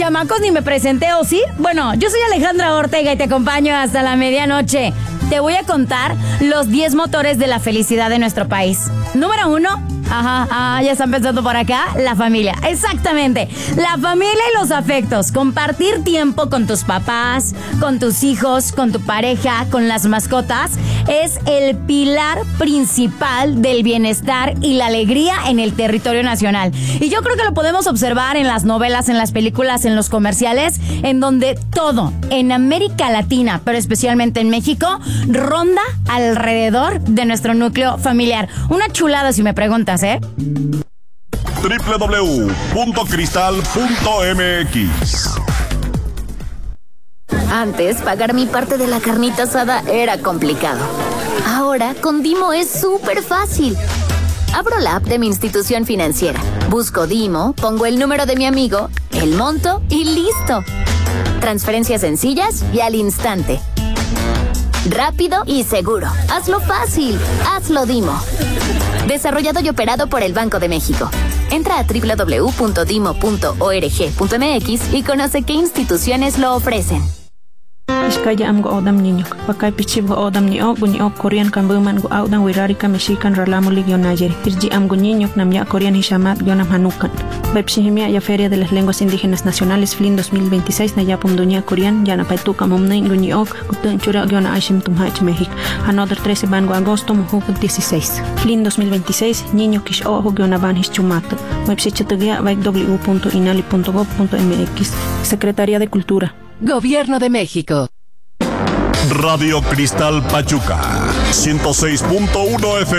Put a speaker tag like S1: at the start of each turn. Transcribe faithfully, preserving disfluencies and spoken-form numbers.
S1: chamacos, ni me presenté, ¿o sí? Bueno, yo soy Alejandra Ortega y te acompaño hasta la medianoche. Te voy a contar los diez motores de la felicidad de nuestro país. Número uno, ajá, ah, ya están pensando por acá, la familia. Exactamente, la familia y los afectos. Compartir tiempo con tus papás, con tus hijos, con tu pareja, con las mascotas, es el pilar principal del bienestar y la alegría en el territorio nacional. Y yo creo que lo podemos observar en las novelas, en las películas, en los comerciales, en donde todo, en América Latina, pero especialmente en México, ronda alrededor de nuestro núcleo familiar. Una chulada si me preguntas, ¿eh?
S2: doble u doble u doble u punto cristal punto m x.
S3: Antes, pagar mi parte de la carnita asada era complicado. Ahora, con Dimo es súper fácil. Abro la app de mi institución financiera, busco Dimo, pongo el número de mi amigo, el monto y listo. Transferencias sencillas y al instante. Rápido y seguro. Hazlo fácil. Hazlo Dimo. Desarrollado y operado por el Banco de México. Entra a doble u doble u doble u punto dimo punto org punto m x y conoce qué instituciones lo ofrecen.
S4: Iskaya am go odam niño, pakay pichib go odam ni og ni og Korean kan buman go odam wirari ka Mexican ralamulig yo Nayeri. Irji am go niño nam ya Korean hishamat yo nam hanukan. Bepsihimia ya Feria de las Lenguas Indígenas Nacionales F L I N dos mil veintiséis na ya pumdunia Korean ya na paituka momnay go ni og gutun chura yo na Aishim tumhach México. Another trece ban go agosto muhu dieciséis. F L I N dos mil veintiséis niño kish ojo yo na ban hischumato. Website baik w w w punto inali punto gov punto m x. Secretaría de Cultura.
S5: Gobierno de México.
S2: Radio Cristal Pachuca, ciento seis punto uno F M.